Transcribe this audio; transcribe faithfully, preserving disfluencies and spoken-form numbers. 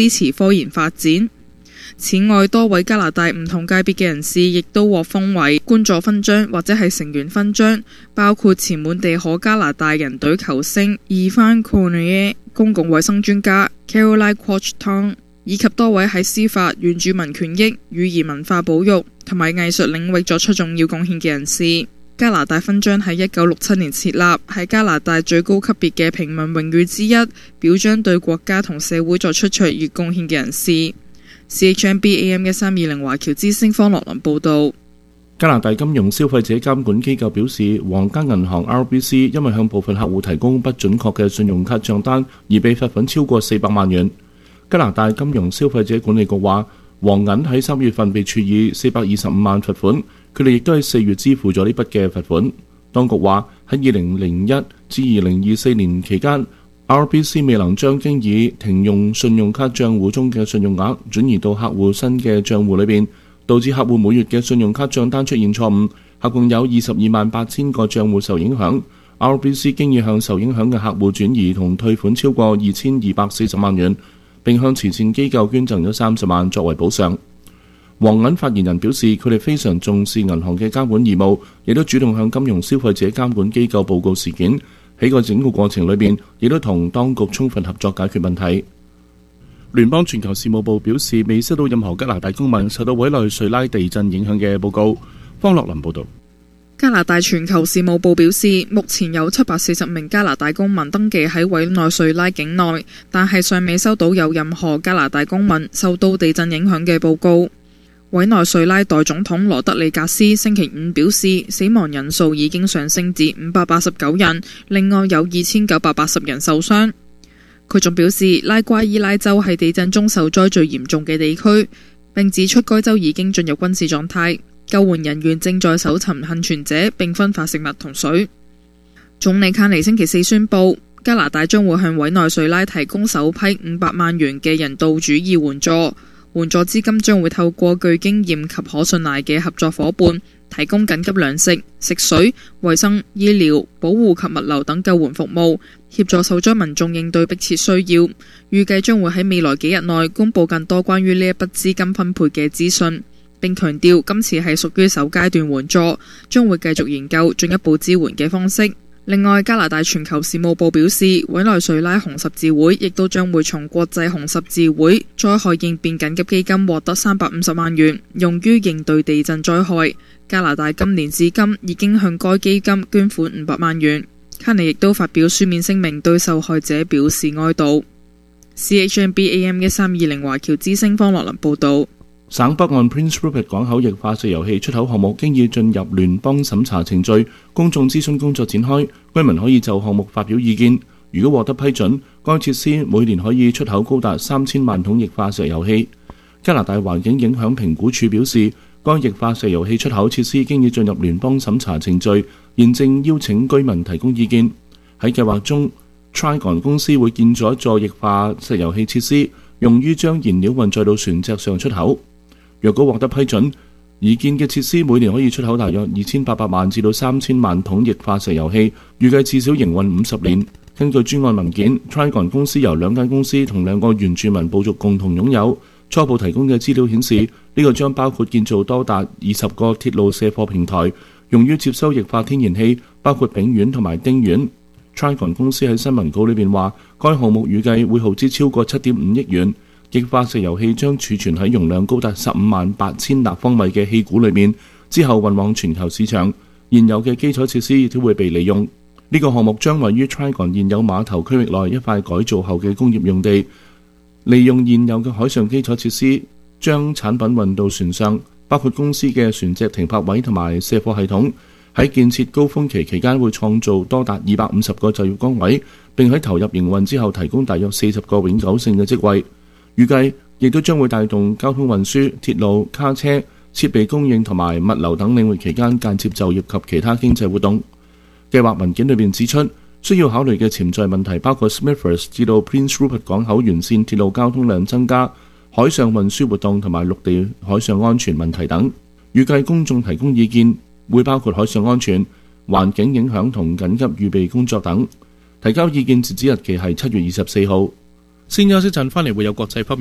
支持科研發展。此外，多位加拿大唔同界別嘅人士亦都獲封為官佐勳章或者係成員勳章，包括前滿地可加拿大人隊球星 Yvan Cournoyer、公共衛生專家 Caroline Quach-Tang， 以及多位喺司法、原住民權益、語言文化保育同埋藝術領域作出重要貢獻嘅人士。加拿大勳章喺一九六七年設立，係加拿大最高級別嘅平民榮譽之一，表彰對國家同社會作出卓越貢獻嘅人士。C H M B A M 一三二零華僑之聲方樂倫報導。 加拿大金融消費者監管機構表示，皇家銀行 R B C 因為向部分客戶提供不準確嘅信用卡帳單而被罰款超過四百萬元。加拿大金融消費者管理局話，皇銀喺三月份被處以四百二十五萬罰款，佢哋亦都喺四月支付咗呢筆嘅罰款。當局話喺二零零一至二零二四年期間，R B C 未能將經已停用信用卡帳戶中嘅信用額轉移到客戶新嘅帳戶裏邊，導致客戶每月嘅信用卡帳單出現錯誤，合共有二十二萬八千個帳戶受影響。R B C 經已向受影響嘅客戶轉移同退款超過二千二百四十萬元，並向慈善機構捐贈咗三十萬作為補償。皇銀發言人表示，佢哋非常重視銀行嘅監管義務，亦都主動向金融消費者監管機構報告事件。喺個整個過程裏邊，亦都同當局充分合作解決問題。聯邦全球事務部表示，未收到任何加拿大公民受到委內瑞拉地震影響嘅報告。方樂林報導。 加拿大全球事務部表示，目前有七百四十名加拿大公民登記喺委內瑞拉境內，但係尚未收到有任何加拿大公民受到地震影響嘅報告。委內瑞拉代總統羅德里格斯星期五表示，死亡人數已經上升至五百八十九人，另外有二千九百八十人受傷。佢仲表示，拉瓜伊拉州係地震中受災最嚴重嘅地區，並指出該州已經進入軍事狀態，救援人員正在搜尋幸存者並分發食物同水。總理卡尼星期四宣布，加拿大將會向委內瑞拉提供首批五百萬元嘅人道主義援助。援助資金將會透過具經驗及可信賴嘅合作夥伴，提供緊急糧食、食水、衛生、醫療、保護及物流等救援服務，協助受災民眾應對迫切需要。預計將會喺未來幾日內公布更多關於呢一筆資金分配嘅資訊，並強調今次係屬於首階段援助，將會繼續研究進一步支援嘅方式。另外，加拿大全球事務部表示，委內瑞拉紅十字會亦都將會從國際紅十字會災害應變緊急基金獲得三百五十萬元，用於應對地震災害。加拿大今年至今已經向該基金捐款五百萬元。卡尼亦都發表書面聲明，對受害者表示哀悼。C H M B A M 一三二零華僑之聲方樂林報導。 省北岸 Prince Rupert 港口液化石油氣出口項目經已進入聯邦審查程序，公眾諮詢工作展開，居民可以就項目發表意見。如果獲得批准，該設施每年可以出口高達三千萬桶液化石油氣。加拿大環境影響評估處表示，該液化石油氣出口設施經已進入聯邦審查程序，現正邀請居民提供意見。喺計劃中 Trigon 公司會建造一座液化石油氣設施，用於將燃料運載到船隻上出口。若果獲得批准，擬建嘅設施每年可以出口大約二千八百萬至到三千萬桶液化石油氣，預計至少營運五十年。根據專案文件 ，Trigon 公司由兩間公司同兩個原住民部族共同擁有。初步提供嘅資料顯示，呢、這個將包括建造多達二十個鐵路卸貨平台，用於接收液化天然氣，包括丙烷同埋丁烷。Trigon 公司喺新聞稿裏邊話，該項目預計會耗資超過七點五億元。液化石油氣將儲存喺容量高達十五萬八千立方米嘅氣管裏面，之後運往全球市場。現有嘅基礎設施亦都會被利用。呢、這個項目將位於 Trigon 現有碼頭區域內一塊改造後嘅工業用地，利用現有嘅海上基礎設施，將產品運到船上，包括公司嘅船隻停泊位同埋卸貨系統。喺建設高峰期期間會創造多達二百五十個就業崗位，並喺投入營運之後提供大約四十個永久性嘅職位。預計亦都將會帶動交通運輸、鐵路、卡車、設備供應同埋物流等領域期間間接就業及其他經濟活動。計劃文件裏面指出，需要考慮嘅潛在問題包括 Smithers 至到 Prince Rupert 港口沿線鐵路交通量增加、海上運輸活動同埋陸地海上安全問題等。預計公眾提供意見會包括海上安全、環境影響同緊急預備工作等。提交意見截止日期係七月二十四號。先休息陣，翻嚟會有國際方面。